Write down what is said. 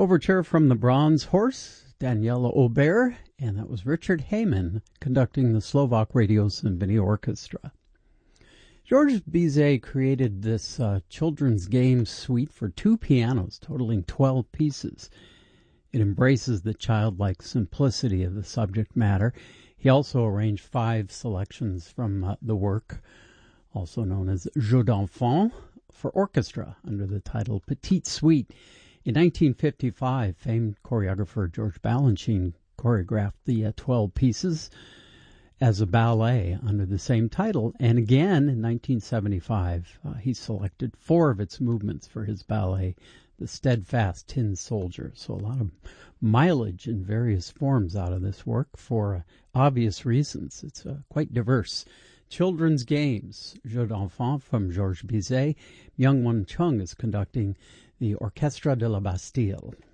Overture from the Bronze Horse, Daniela Aubert, and that was Richard Heyman conducting the Slovak Radio Symphony Orchestra. Georges Bizet created this children's game suite for 2 pianos, totaling 12 pieces. It embraces the childlike simplicity of the subject matter. He also arranged 5 selections from the work, also known as Jeux d'enfants, for orchestra under the title Petite Suite. In 1955, famed choreographer George Balanchine choreographed the 12 pieces as a ballet under the same title. And again, in 1975, he selected 4 of its movements for his ballet, The Steadfast Tin Soldier. So a lot of mileage in various forms out of this work for obvious reasons. It's quite diverse. Children's Games, Jeux d'enfants from Georges Bizet. Myung-Whun Chung is conducting the Orchestre de la Bastille.